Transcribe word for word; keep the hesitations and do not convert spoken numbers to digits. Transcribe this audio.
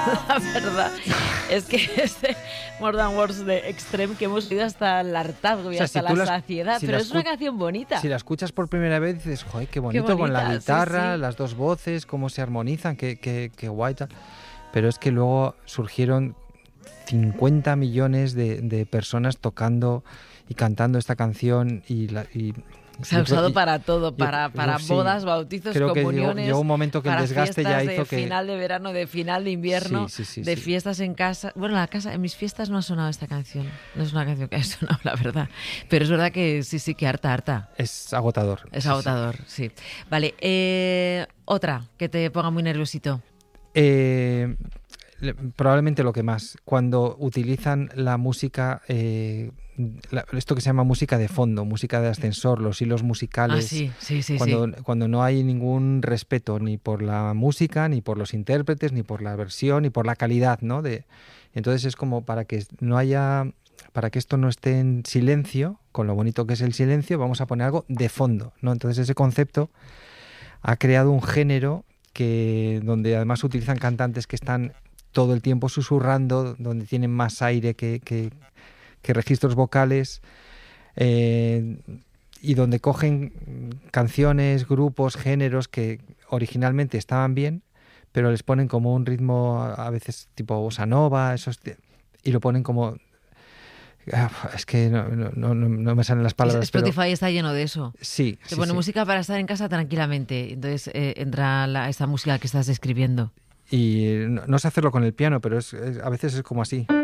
La verdad es que este More Than Words de Extreme que hemos oído hasta el hartazgo y O sea, hasta si la tú la- saciedad, si pero la es una escu- canción bonita. Si la escuchas por primera vez dices, joder, qué bonito, bonita, con la sí, guitarra, sí. las dos voces, cómo se armonizan, qué, qué, qué guay tal. Pero es que luego surgieron cincuenta millones de, de personas tocando y cantando esta canción y... La, y Se ha yo creo- usado y- para todo, yo- para, yo para sí, bodas, bautizos, creo que llegó- comuniones, llegó un momento que el para desgaste ya fiestas hizo de que- final de verano, de final de invierno, Sí, sí, sí, de sí. fiestas en casa. Bueno, la casa, en mis fiestas no ha sonado esta canción. No es una canción que ha sonado, la verdad. Pero es verdad que sí, sí, que harta, harta. Es agotador. Es sí, sí. agotador, sí. Vale, eh, otra que te ponga muy nerviosito. Eh, le- probablemente lo que más, cuando utilizan la música, eh, la- esto que se llama música de fondo, música de ascensor, los hilos musicales, Ah, sí, sí, sí, cuando, sí. cuando no hay ningún respeto ni por la música, ni por los intérpretes, ni por la versión, ni por la calidad, ¿no? De, entonces es como para que no haya, para que esto no esté en silencio, con lo bonito que es el silencio, vamos a poner algo de fondo, ¿no? Entonces ese concepto ha creado un género que donde además utilizan cantantes que están todo el tiempo susurrando, donde tienen más aire que, que, que registros vocales, eh, y donde cogen canciones, grupos, géneros que originalmente estaban bien, pero les ponen como un ritmo a veces tipo bossa nova, esos, y lo ponen como... Es que no, no, no, no me salen las palabras. Spotify pero está lleno de eso. sí, Te sí, pone sí. música para estar en casa tranquilamente. Entonces eh, entra la, esta música que estás describiendo. Y no, no sé hacerlo con el piano, pero es, es- a veces es como así.